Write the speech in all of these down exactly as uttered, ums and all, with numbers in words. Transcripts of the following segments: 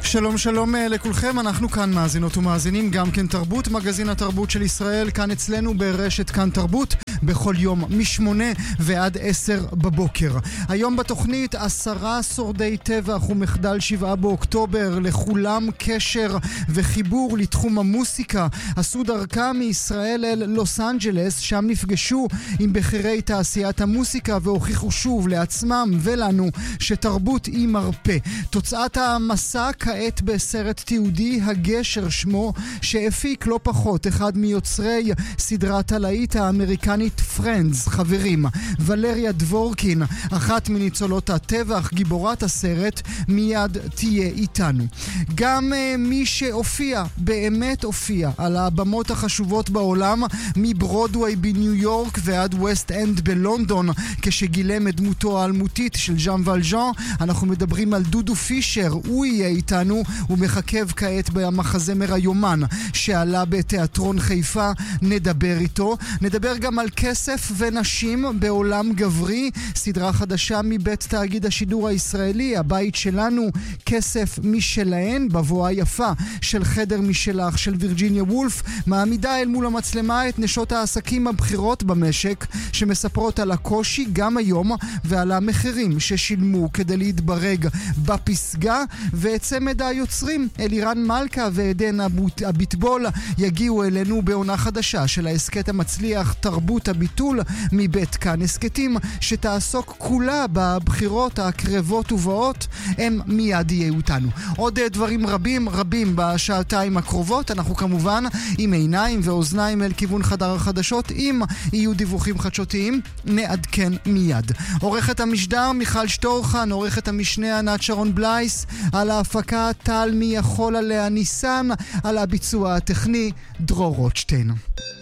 שלום שלום לכולכם, אנחנו כאן מאזינות ומאזינים, גם כן תרבות, מגזין התרבות של ישראל, כאן אצלנו ברשת כאן תרבות, בכל יום משמונה ועד עשר בבוקר. היום בתוכנית עשרה שורדי טבח ומחדל שבעה באוקטובר, לכולם קשר וחיבור לתחום המוסיקה, עשו דרכה מישראל אל לוס אנג'לס, שם נפגשו עם בחירי תעשיית המוסיקה והוכיחו שוב לעצמם ולנו שתרבות היא מרפא. תוצאת המסע כעת בסרט תיעודי הגשר שמו, שהפיק לא פחות אחד מיוצרי סדרת הלהיט האמריקנית פרנדס, חברים. ולריה דבורקין, אחת מניצולות הטבח, גיבורת הסרט, מיד תהיה איתנו. גם uh, מי שהופיע, באמת הופיע, על הבמות החשובות בעולם, מברודווי בניו יורק ועד ווסט אנד בלונדון, כשגילם את דמותו האלמותית של ז'אן ולז'אן. אנחנו מדברים על דודו פישר, הוא יהיה איתנו, הוא מחכב כעת במחזמר היומן שעלה בתיאטרון חיפה, נדבר איתו. נדבר גם על כסף ונשים בעולם גברי, סדרה חדשה מבית תאגיד השידור הישראלי, הבית שלנו, כסף משלהן, בבואה יפה של חדר משלך של וירג'יניה וולף, מעמידה אל מול המצלמה את נשות העסקים הבכירות במשק, שמספרות על הקושי גם היום ועל המחירים ששילמו כדי להתברג בפסגה. ואת צמד היוצרים אלירן מלכה ועדן הביטבול יגיעו אלינו בעונה חדשה של העסקת המצליח תרבות הביטול מבית כאן הסקטים, שתעסוק כולה בבחירות הקרבות ובאות. הם מיד יהיו אותנו. עוד דברים רבים רבים בשעתיים הקרובות. אנחנו כמובן עם עיניים ואוזניים אל כיוון חדר החדשות. אם יהיו דיווחים חדשותיים נעדכן מיד. עורכת המשדר מיכל שטורחן, עורכת המשנה ענת שרון בלייס, על ההפקה טל מי יכול עליה ניסן, על הביצוע הטכני דרור רוטשטיין.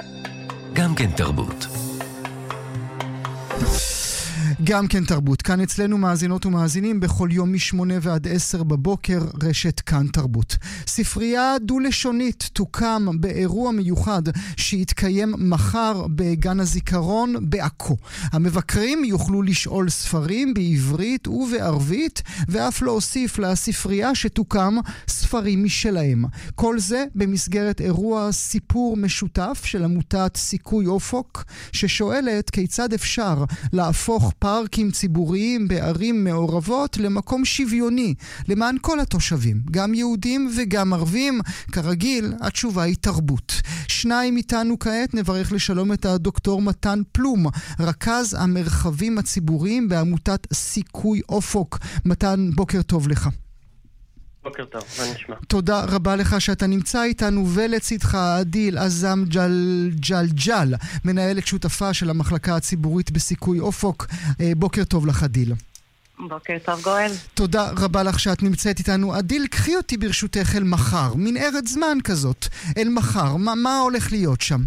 גם כן תרבות. גם כן תרבות, כאן אצלנו מאזינות ומאזינים בכל יום משמונה ועד עשר בבוקר, רשת כאן תרבות. ספרייה דו-לשונית תוקם באירוע מיוחד שיתקיים מחר בגן הזיכרון בעכו. המבקרים יוכלו לשאול ספרים בעברית ובערבית, ואף להוסיף לספרייה שתוקם ספרים משלהם. כל זה במסגרת אירוע סיפור משותף של עמותת סיכוי אופוק, ששואלת כיצד אפשר להפוך פארקים ציבוריים בערים מעורבות למקום שוויוני למען כל התושבים, גם יהודים וגם ערבים. כרגיל, התשובה היא תרבות. שניים איתנו כעת, נברך לשלום את הדוקטור מתן פלום, רכז המרחבים הציבוריים בעמותת סיכוי אופוק. מתן, בוקר טוב לך. בוקר טוב, מה נשמע? תודה רבה לך שאתה נמצא איתנו, ולצדך עדיל עזם ג'ל ג'ל ג'ל, מנהלת שותפה של המחלקה הציבורית בסיכוי אופוק. בוקר טוב לך עדיל. בוקר טוב גואל. תודה רבה לך שאת נמצאת איתנו. עדיל, קחי אותי ברשותך אל מחר, מין ארץ זמן כזאת, אל מחר, מה, מה הולך להיות שם?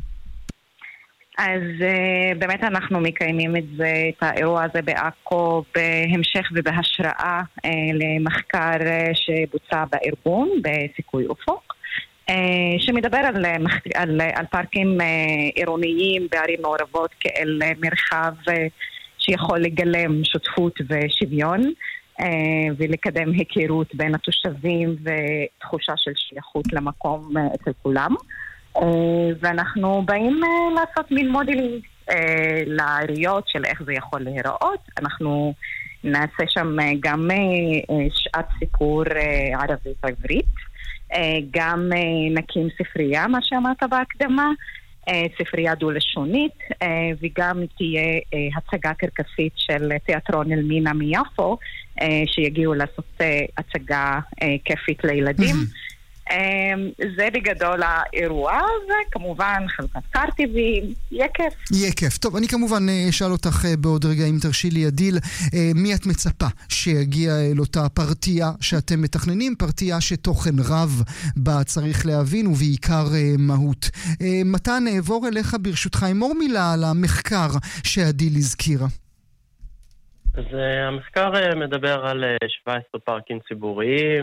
אז uh, באמת אנחנו מקיימים את זה, את האירוע הזה בעכו, בהמשך ובהשראה uh, למחקר uh, שבוצע בארגון, בסיכוי אופוק, uh, שמדבר על, על, על פארקים uh, עירוניים בערים מעורבות כאל מרחב uh, שיכול לגלם שותפות ושוויון, uh, ולקדם היכרות בין התושבים ותחושה של שייכות למקום uh, אצל כולם. ואנחנו באים לעשות מין מודלים לעיריות של איך זה יכול להיראות. אנחנו נעשה שם גם שעת סיפור ערבית עברית, גם נקים ספרייה, מה שאמרת בהקדמה, ספרייה דו-לשונית, וגם תהיה הצגה קרקסית של תיאטרון אלמינה מיפו, שיגיעו לעשות הצגה כיפית לילדים. זה בגדול האירוע, וכמובן חלוקת קארטיבים, יהיה כיף. יהיה כיף. טוב, אני כמובן אשאל אותך בעוד רגע, אם תרשי לי עדיל, מי את מצפה שיגיע אל אותה פרטייה שאתם מתכננים, פרטייה שתוכן רב בה צריך להבין, ובעיקר מהות. מתן, נעבור אליך ברשותך, אמור מילה על המחקר שעדיל הזכירה. אז המחקר מדבר על שבעה עשר פארקים ציבוריים,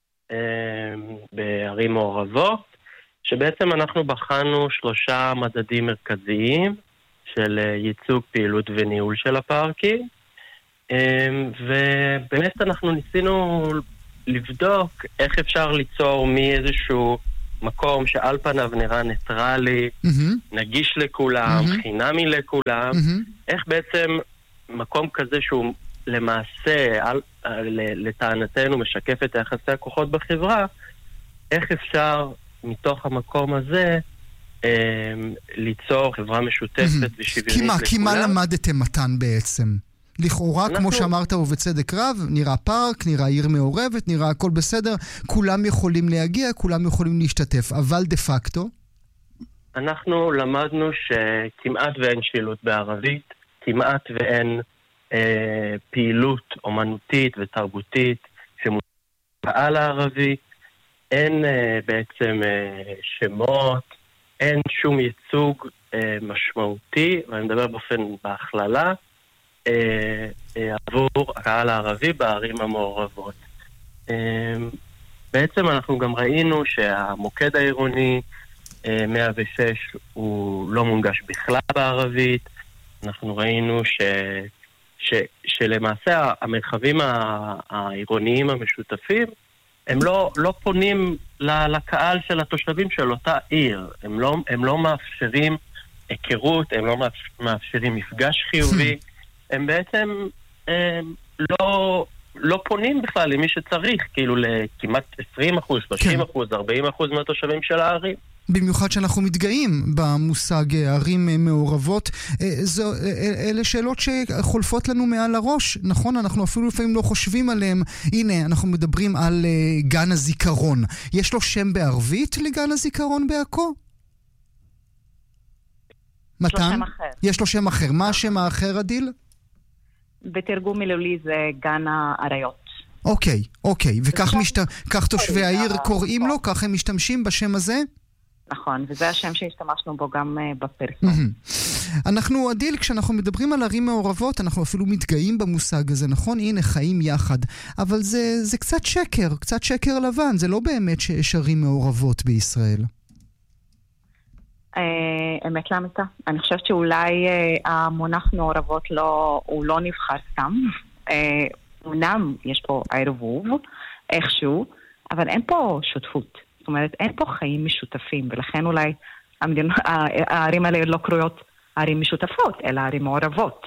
בערים מעורבות, שבעצם אנחנו בחנו שלושה מדדים מרכזיים של ייצוג, פעילות וניהול של הפארקים, ובאמת אנחנו ניסינו לבדוק איך אפשר ליצור מאיזשהו מקום שעל פניו נראה ניטרלי, mm-hmm. נגיש לכולם, mm-hmm. חינמי לכולם, mm-hmm. איך בעצם מקום כזה שהוא למעשה, על, לטענתנו, משקף את יחסי הכוחות בחברה, איך אפשר מתוך המקום הזה אה, ליצור חברה משותפת mm-hmm. ושוויונית לכולם. כי מה למדתם מתן בעצם? לכאורה, אנחנו... כמו שאמרת ובצדק רב, נראה פארק, נראה עיר מעורבת, נראה הכל בסדר, כולם יכולים להגיע, כולם יכולים להשתתף, אבל דה פקטו? אנחנו למדנו שכמעט ואין שילוט בערבית, כמעט ואין אה, פעילות אומנותית ותרבותית שמוצאה לערבי, אין אה, בעצם אה, שמות, אין שום ייצוג אה, משמעותי, ואני מדבר באופן בהכללה, עבור הקהל הערבי בערים המעורבות. בעצם אנחנו גם ראינו שהמוקד העירוני מאה ושש הוא לא מונגש בכלל בערבית. אנחנו ראינו ש, ש, שלמעשה המרחבים העירוניים המשותפים הם לא, לא פונים לקהל של התושבים של אותה עיר. הם לא, הם לא מאפשרים היכרות, הם לא מאפשרים מפגש חיובי. הם בעצם הם לא, לא פונים בכלל למי שצריך, כאילו לכמעט עשרים אחוז, שלושים אחוז, ארבעים אחוז מהתושבים של הערים. במיוחד שאנחנו מתגאים במושג ערים מעורבות, זו, אלה שאלות שחולפות לנו מעל הראש, נכון? אנחנו אפילו לפעמים לא חושבים עליהם. הנה, אנחנו מדברים על גן הזיכרון. יש לו שם בערבית לגן הזיכרון בעכו? מתן? יש לו שם אחר. מה השם האחר, עדיל? בתרגום מילולי זה גן האריות. אוקיי, אוקיי. וכך משת... כך תושבי העיר קוראים לו? כך הם משתמשים בשם הזה? נכון, וזה השם שהשתמשנו בו גם בפרסום. אנחנו, עדיל, כשאנחנו מדברים על ערים מעורבות, אנחנו אפילו מתגאים במושג הזה, נכון? הנה, חיים יחד. אבל זה, זה קצת שקר, קצת שקר לבן. זה לא באמת שיש ערים מעורבות בישראל. אמת לאמיתה. אני חושבת שאולי המונח מעורבות לא, הוא לא נבחר סתם. אומנם יש פה ערבוב, איכשהו, אבל אין פה שותפות. זאת אומרת, אין פה חיים משותפים, ולכן אולי המדינה, הערים האלה לא קרויות ערים משותפות, אלא ערים מעורבות.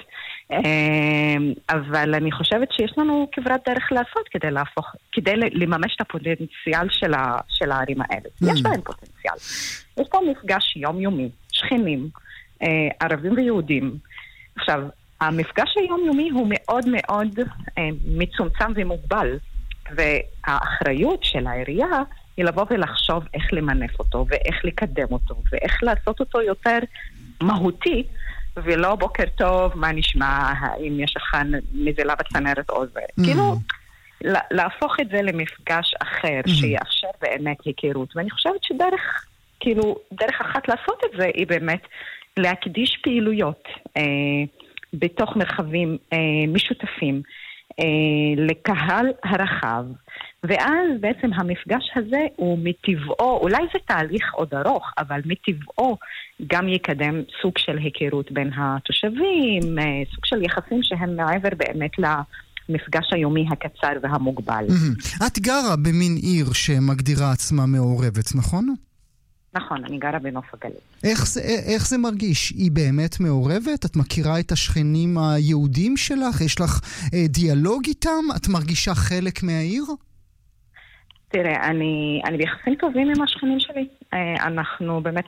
אבל אני חושבת שיש לנו כברת דרך לעשות כדי להפוך, כדי לממש את הפוטנציאל של, ה, של הערים האלה. יש בהם פוטנציאל. יש פה מפגש יומיומי, שכנים, ערבים ויהודים. עכשיו, המפגש היומיומי הוא מאוד מאוד מצומצם ומוגבל, והאחריות של העירייה היא לבוא ולחשוב איך למנף אותו, ואיך לקדם אותו, ואיך לעשות אותו יותר מהותי, ולא בוקר טוב, מה נשמע, האם יש לך נזילה בצנרת או זה. Mm. כאילו, להפוך את זה למפגש אחר, mm. שיאפשר באמת היכרות. ואני חושבת שדרך, כאילו, דרך אחת לעשות את זה, היא באמת להקדיש פעילויות אה, בתוך מרחבים אה, משותפים, אה, לקהל הרחב, ואז בעצם המפגש הזה הוא מטבעו, אולי זה תהליך עוד ארוך, אבל מטבעו גם יקדם סוג של היכרות בין התושבים, סוג של יחסים שהם מעבר באמת למפגש היומי הקצר והמוגבל. את גרה במין עיר שמגדירה עצמה מעורבת, נכון? נכון, אני גרה בנוף הגליל. איך זה, איך זה מרגיש? היא באמת מעורבת? את מכירה את השכנים היהודים שלך? יש לך אה, דיאלוג איתם? את מרגישה חלק מהעיר? תראה, אני, אני ביחסים טובים עם השכנים שלי. אנחנו באמת,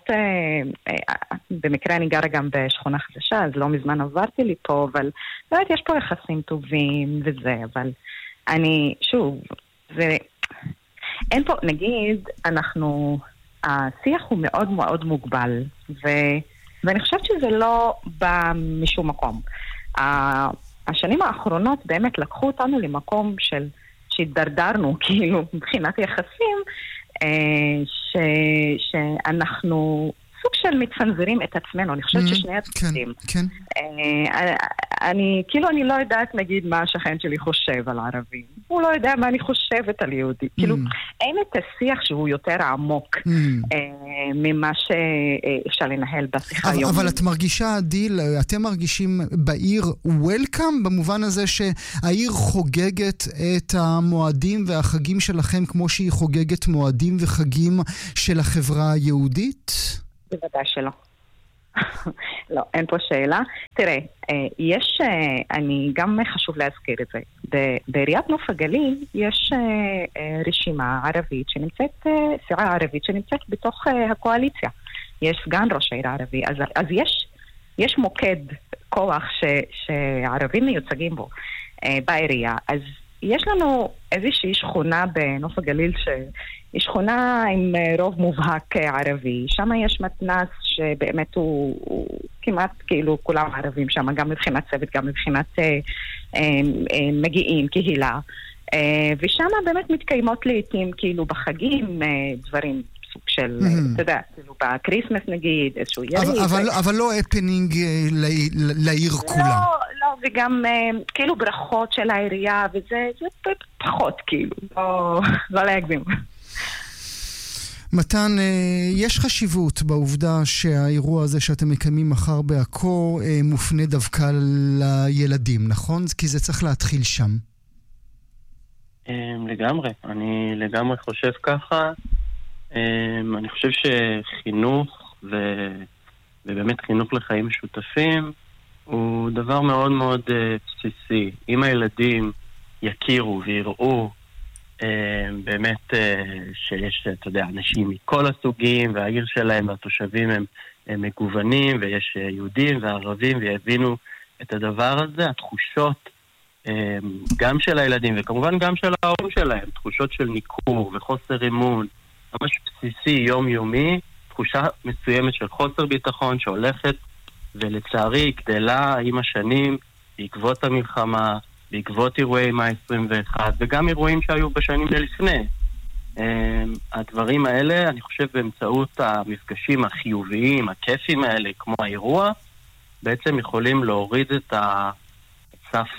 במקרה אני גרה גם בשכונה חדשה, אז לא מזמן עברתי לי פה, אבל באמת יש פה יחסים טובים וזה, אבל אני, שוב, זה, אין פה, נגיד, אנחנו, השיח הוא מאוד מאוד מוגבל, ו, ואני חושבת שזה לא בא משום מקום. השנים האחרונות באמת לקחו אותנו למקום של שהתדרדרנו, כאילו, מבחינת יחסים, ש, שאנחנו סוג של מצנזרים את עצמנו. אני חושבת ששני הצדדים. כן, כן. אני, כאילו, אני לא יודעת, נגיד, מה השכן שלי חושב על הערבים. הוא לא יודע מה אני חושבת על יהודי. כאילו, אין את השיח שהוא יותר עמוק. ממה שאפשר לנהל בשיחה אבל, יומית. אבל את מרגישה, דיל, אתם מרגישים בעיר וולקאם, במובן הזה שהעיר חוגגת את המועדים והחגים שלכם כמו שהיא חוגגת מועדים וחגים של החברה היהודית? בוודאי שלא. לא, אין פה שאלה. תראה, יש, אני גם חשוב להזכיר את זה. בעיריית נוף הגליל יש רשימה ערבית שנמצאת, סיעה ערבית שנמצאת בתוך הקואליציה. יש סגן ראש העיר הערבי. אז, אז יש, יש מוקד כוח ש, שהערבים מיוצגים בו בעירייה. אז יש לנו איזושהי שכונה בנוף הגליל שהיא שכונה עם רוב מובהק ערבי. שם יש מתנ"ס שבאמת הוא, הוא כמעט כאילו כולם ערבים שם, גם מבחינת צוות, גם מבחינת אה, אה, אה, מגיעים, קהילה. אה, ושם באמת מתקיימות לעתים כאילו בחגים אה, דברים סוג של, mm-hmm. אתה יודע, כאילו בקריסמס נגיד, איזשהו יריד. אבל, אבל, ו... אבל לא הפנינג לעיר כולה. לא, לא, וגם כאילו ברכות של העירייה, וזה זה פחות כאילו, לא, לא להגזים. מתן, יש חשיבות בעובדה שהאירוע הזה שאתם מקיימים מחר בעכו מופנה דווקא לילדים, נכון? כי זה צריך להתחיל שם. לגמרי, אני לגמרי חושב ככה. אני חושב שחינוך ו... ובאמת חינוך לחיים משותפים הוא דבר מאוד מאוד uh, בסיסי. אם הילדים יכירו ויראו uh, באמת uh, שיש, אתה יודע, אנשים מכל הסוגים והעיר שלהם והתושבים הם, הם מגוונים ויש uh, יהודים וערבים ויבינו את הדבר הזה, התחושות uh, גם של הילדים וכמובן גם של ההורים שלהם, תחושות של ניכור וחוסר אמון, ממש בסיסי יומיומי, תחושה מסוימת של חוסר ביטחון שהולכת ולצערי גדלה עם השנים בעקבות המלחמה, בעקבות אירועי מאי עשרים ואחת וגם אירועים שהיו בשנים לפני. הדברים האלה, אני חושב באמצעות המפגשים החיוביים, הכיפים האלה, כמו האירוע, בעצם יכולים להוריד את ה... סף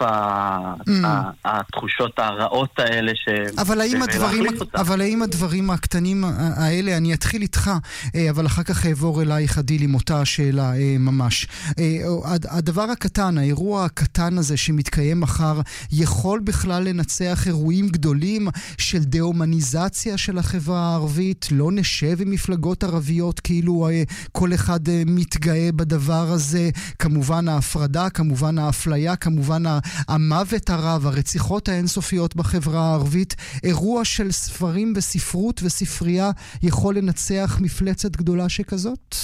התחושות הרעות האלה ש... אבל האם הדברים, אבל האם הדברים הקטנים האלה, אני אתחיל איתך, אבל אחר כך אעבור אלייך עדיל עם אותה השאלה ממש. הדבר הקטן, האירוע הקטן הזה שמתקיים מחר, יכול בכלל לנצח אירועים גדולים של דה-הומניזציה של החברה הערבית? לא נשב עם מפלגות ערביות כאילו כל אחד מתגאה בדבר הזה? כמובן ההפרדה, כמובן האפליה, כמובן המוות הרב, הרציחות האינסופיות בחברה הערבית. אירוע של ספרים וספרות וספרייה יכול לנצח מפלצת גדולה שכזאת?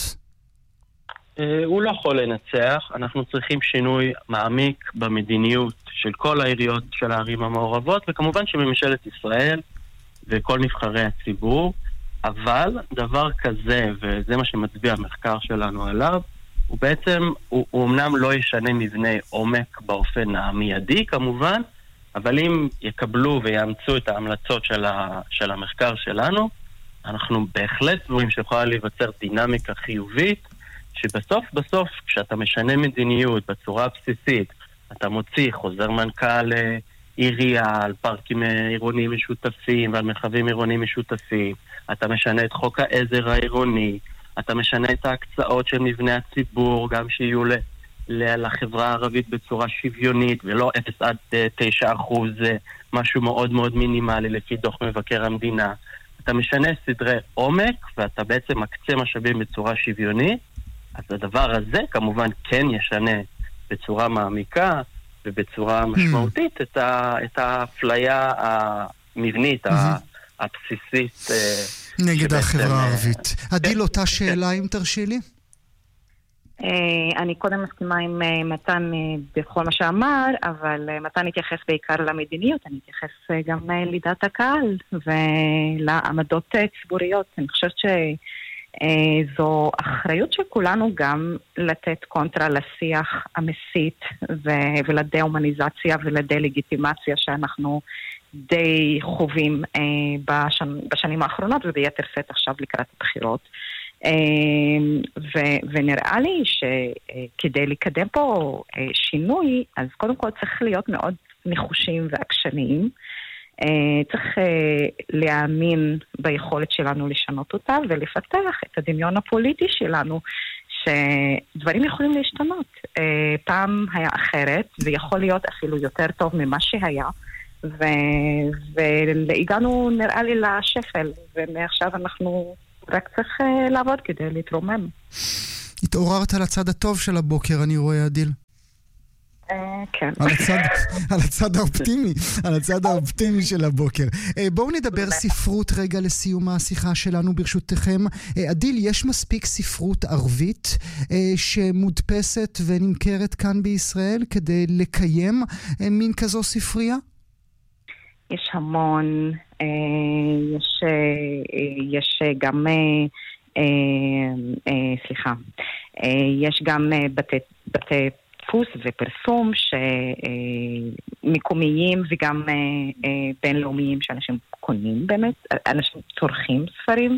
הוא לא יכול לנצח. אנחנו צריכים שינוי מעמיק במדיניות של כל העיריות של הערים המעורבות, וכמובן שממשלת ישראל וכל נבחרי הציבור, אבל דבר כזה, וזה מה שמצביע המחקר שלנו עליו, הוא בעצם, הוא, הוא אמנם לא ישנה מבנה עומק באופן המיידי כמובן, אבל אם יקבלו ויאמצו את ההמלצות של, ה, של המחקר שלנו, אנחנו בהחלט רואים שיכולה להיווצר דינמיקה חיובית, שבסוף בסוף כשאתה משנה מדיניות בצורה הבסיסית, אתה מוציא חוזר מנכ"ל עירייה על פארקים עירוניים משותפים ועל מרחבים עירוניים משותפים, אתה משנה את חוק העזר העירוני, אתה משנה את ההקצאות של מבני הציבור, גם שיהיו ל- ל- לחברה הערבית בצורה שוויונית, ולא אפס עד תשע אחוז, זה משהו מאוד מאוד מינימלי לפי דוח מבקר המדינה. אתה משנה סדרי עומק, ואתה בעצם מקצה משאבים בצורה שוויונית, אז הדבר הזה כמובן כן ישנה בצורה מעמיקה, ובצורה משמעותית את, ה- את האפליה המבנית, ה- הבסיסית נגד החברה הערבית. עדיל, אותה שאלה אם תרשי לי? אני קודם מסכימה עם מתן בכל מה שאמר, אבל מתן התייחס בעיקר למדיניות, אני אתייחס גם לדעת הקהל ולעמדות ציבוריות. אני חושבת שזו אחריות של כולנו גם לתת קונטרה לשיח המסית ולדה-הומניזציה ולדה-לגיטימציה שאנחנו די חווים אה, בשנ... בשנים האחרונות וביתר סט עכשיו לקראת הבחירות. אה, ו... ונראה לי שכדי לקדם פה אה, שינוי, אז קודם כל צריך להיות מאוד נחושים ועקשניים, צריך להאמין ביכולת שלנו לשנות אותה ולפתח את הדמיון הפוליטי שלנו, שדברים יכולים להשתנות. פעם היה אחרת, ויכול להיות אפילו יותר טוב ממה שהיה, והגענו נראה לי לשפל, ומעכשיו אנחנו רק צריך לעבוד כדי להתרומם. התעוררת על הצד הטוב של הבוקר, אני רואה, עדיל. כן. על הצד, על הצד האופטימי, על הצד האופטימי של הבוקר. בואו נדבר ספרות רגע לסיום השיחה שלנו ברשותכם. עדיל, יש מספיק ספרות ערבית שמודפסת ונמכרת כאן בישראל כדי לקיים מין כזו ספרייה? יש המון, יש, יש גם, סליחה, יש גם בתי, בתי דפוס ופרסום שמקומיים וגם בינלאומיים שאנשים קונים באמת, אנשים צורכים ספרים,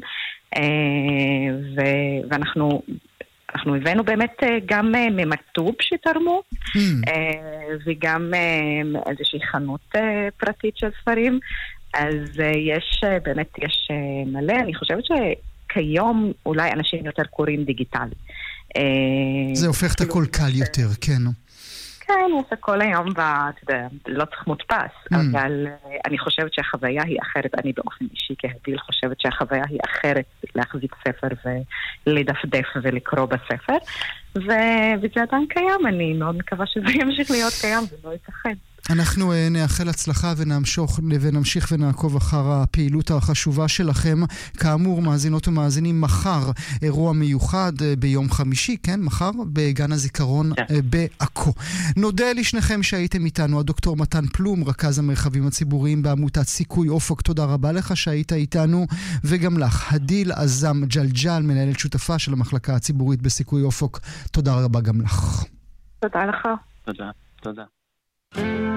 ואנחנו אנחנו הבאנו באמת גם ממכתוב שתרמו, וגם איזושהי חנות פרטית של ספרים, אז יש, באמת יש מלא. אני חושבת שכיום אולי אנשים יותר קוראים דיגיטלי. זה הופך את הכל קל יותר, כן. כן, הוא עושה כל היום, לא צריך מודפס, אבל אני חושבת שהחוויה היא אחרת. אני באופן אישי כהדיל חושבת שהחוויה היא אחרת להחזיק ספר ולדפדף ולקרוא בספר, וזה עדיין קיים. אני מאוד מקווה שזה ימשיך להיות קיים ולא יתכן. אנחנו נאחל הצלחה ונמשיך, ונמשיך ונעקוב אחר הפעילות החשובה שלכם. כאמור, מאזינות ומאזינים, מחר אירוע מיוחד ביום חמישי, כן, מחר, בגן הזיכרון בעכו. נודה לשניכם שהייתם איתנו. הדוקטור מתן פלום, רכז המרחבים הציבוריים בעמותת סיכוי אופק, תודה רבה לך שהיית איתנו, וגם לך, הדיל עזם ג'לג'ל, מנהלת שותפה של המחלקה הציבורית בסיכוי אופק, תודה רבה גם לך. תודה לך. תודה, תודה.